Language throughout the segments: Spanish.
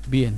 Bien.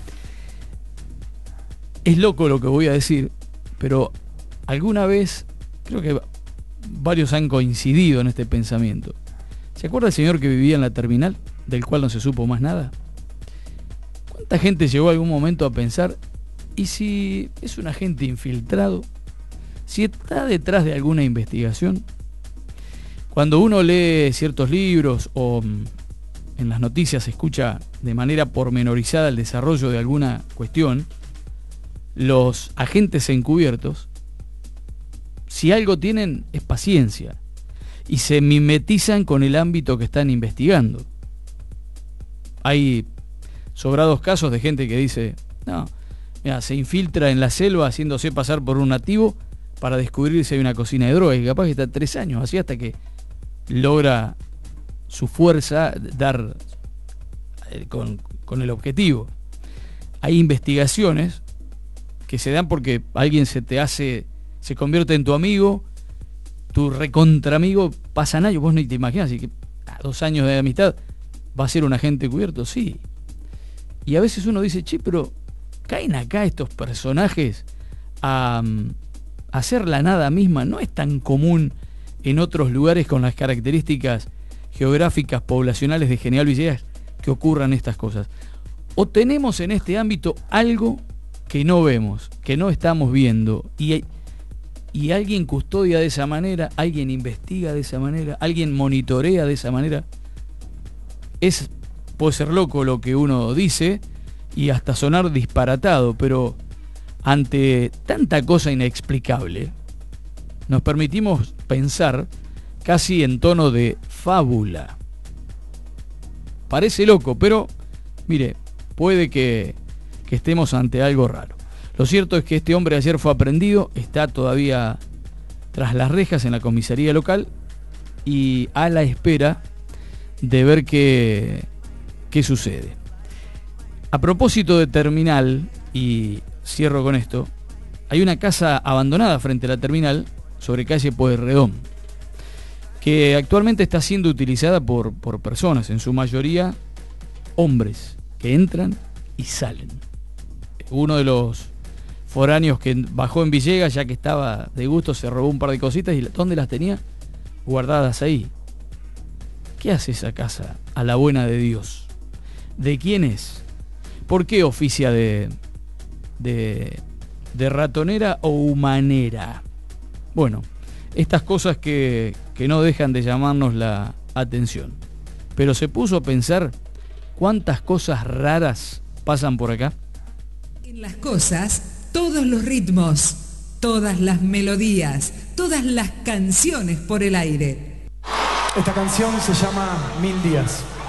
Es loco lo que voy a decir, pero alguna vez, creo que varios han coincidido en este pensamiento. ¿Se acuerda el señor que vivía en la terminal, del cual no se supo más nada? ¿Cuánta gente llegó a algún momento a pensar, y si es un agente infiltrado? Si está detrás de alguna investigación. Cuando uno lee ciertos libros o en las noticias se escucha de manera pormenorizada el desarrollo de alguna cuestión, los agentes encubiertos, si algo tienen, es paciencia, y se mimetizan con el ámbito que están investigando. Hay sobrados casos de gente que dice, no, mira, se infiltra en la selva haciéndose pasar por un nativo para descubrir si hay una cocina de droga, y capaz que está 3 años así hasta que logra su fuerza dar con el objetivo. Hay investigaciones que se dan porque alguien se convierte en tu amigo, tu recontraamigo, pasan años, vos ni te imaginas, y que a 2 años de amistad va a ser un agente cubierto, sí. Y a veces uno dice, che, pero caen acá estos personajes a hacer la nada misma. No es tan común en otros lugares con las características geográficas, poblacionales de General Villegas que ocurran estas cosas. O tenemos en este ámbito algo que no vemos, que no estamos viendo, y alguien custodia de esa manera, alguien investiga de esa manera, alguien monitorea de esa manera. Puede ser loco lo que uno dice y hasta sonar disparatado, pero ante tanta cosa inexplicable nos permitimos pensar casi en tono de fábula. Parece loco, pero mire, puede que estemos ante algo raro. Lo cierto es que este hombre ayer fue aprehendido, está todavía tras las rejas en la comisaría local y a la espera de ver qué sucede. A propósito de terminal, y cierro con esto, hay una casa abandonada frente a la terminal sobre calle Pueyrredón, que actualmente está siendo utilizada por personas, en su mayoría hombres, que entran y salen. Uno de los foráneos que bajó en Villegas, ya que estaba de gusto, se robó un par de cositas. ¿Y dónde las tenía? Guardadas ahí. ¿Qué hace esa casa a la buena de Dios? ¿De quién es? ¿Por qué oficia de ratonera o humanera? Bueno, estas cosas que no dejan de llamarnos la atención. Pero se puso a pensar cuántas cosas raras pasan por acá. En las cosas, todos los ritmos, todas las melodías, todas las canciones por el aire. Esta canción se llama 1000 días.